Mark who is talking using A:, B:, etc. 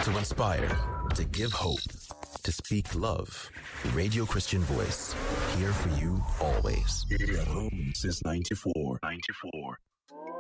A: To inspire, to give hope, to speak love. Radio Christian Voice, here for you always.
B: At home since 94.